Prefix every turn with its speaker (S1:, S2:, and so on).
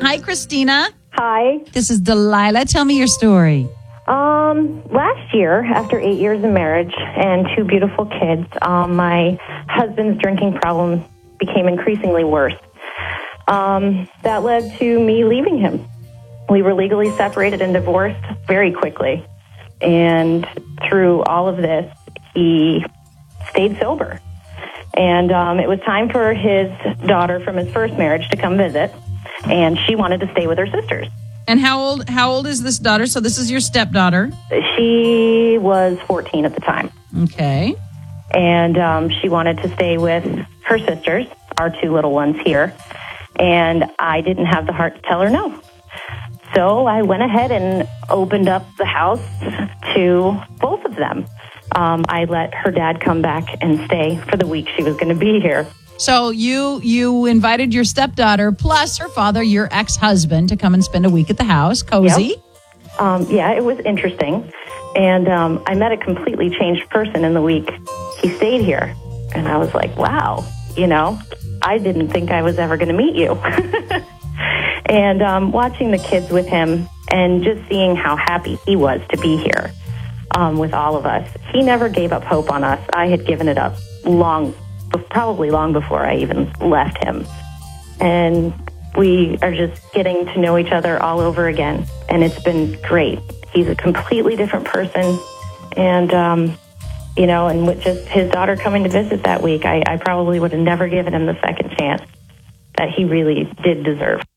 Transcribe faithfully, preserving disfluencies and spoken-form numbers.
S1: Hi, Christina.
S2: Hi.
S1: This is Delilah. Tell me your story.
S2: Um, last year, after eight years of marriage and two beautiful kids, um, my husband's drinking problem became increasingly worse. Um, that led to me leaving him. We were legally separated and divorced very quickly. And through all of this, he stayed sober. And um, it was time for his daughter from his first marriage to come visit. And she wanted to stay with her sisters.
S1: And how old how old is this daughter? So this is your stepdaughter.
S2: She was fourteen at the time.
S1: Okay.
S2: And um, she wanted to stay with her sisters, our two little ones here. And I didn't have the heart to tell her no. So I went ahead and opened up the house to both of them. Um, I let her dad come back and stay for the week she was going to be here.
S1: So you you invited your stepdaughter plus her father, your ex-husband, to come and spend a week at the house. Cozy.
S2: Yep. Um, yeah, it was interesting. And um, I met a completely changed person in the week he stayed here. And I was like, wow, you know, I didn't think I was ever going to meet you. And um, watching the kids with him and just seeing how happy he was to be here um, with all of us. He never gave up hope on us. I had given it up long probably long before I even left him. And we are just getting to know each other all over again. And it's been great. He's a completely different person. And, um, you know, and with just his daughter coming to visit that week, I, I probably would have never given him the second chance that he really did deserve.